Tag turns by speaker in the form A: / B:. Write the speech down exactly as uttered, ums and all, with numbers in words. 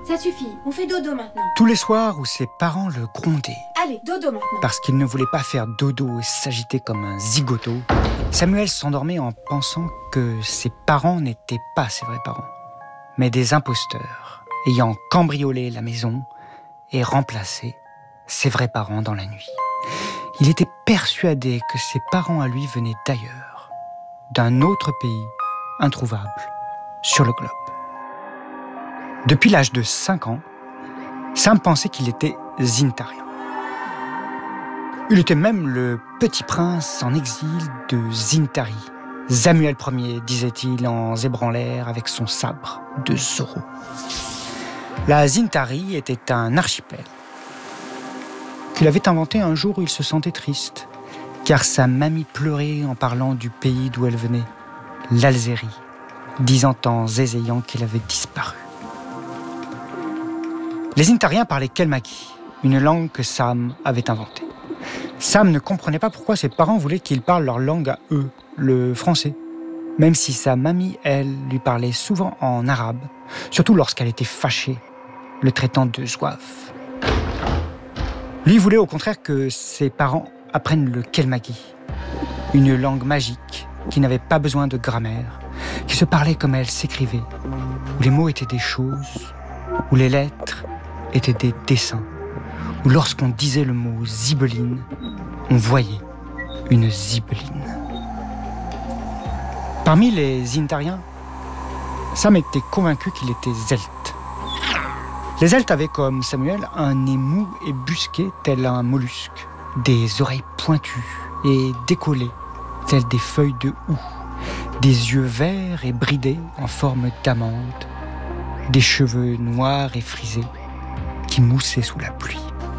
A: Ça suffit, on fait dodo maintenant.
B: Tous les soirs où ses parents le grondaient,
A: Allez, dodo maintenant.
B: parce qu'il ne voulait pas faire dodo et s'agiter comme un zigoto, Samuel s'endormait en pensant que ses parents n'étaient pas ses vrais parents, mais des imposteurs ayant cambriolé la maison et remplacé ses vrais parents dans la nuit. Il était persuadé que ses parents à lui venaient d'ailleurs, d'un autre pays introuvable sur le globe. Depuis l'âge de cinq ans, Sam pensait qu'il était zintarien. Il était même le petit prince en exil de Zintari. Samuel Ier, disait-il en zébrant l'air avec son sabre de Zorro. La Zintari était un archipel qu'il avait inventé un jour où il se sentait triste, car sa mamie pleurait en parlant du pays d'où elle venait, l'Algérie, disant en zézayant qu'il avait disparu. Les Zintariens parlaient Kelmaki, une langue que Sam avait inventée. Sam ne comprenait pas pourquoi ses parents voulaient qu'il parle leur langue à eux, le français, même si sa mamie, elle, lui parlait souvent en arabe, surtout lorsqu'elle était fâchée, le traitant de zouave. Lui voulait au contraire que ses parents apprennent le Kelmaki, une langue magique qui n'avait pas besoin de grammaire, qui se parlait comme elle s'écrivait, où les mots étaient des choses, où les lettres étaient des dessins, où lorsqu'on disait le mot zibeline, on voyait une zibeline. Parmi les Zintariens, Sam était convaincu qu'il était zelte. Les Celtes avaient, comme Samuel, un nez mou et busqué tel un mollusque, des oreilles pointues et décollées telles des feuilles de houx, des yeux verts et bridés en forme d'amande, des cheveux noirs et frisés qui moussaient sous la pluie.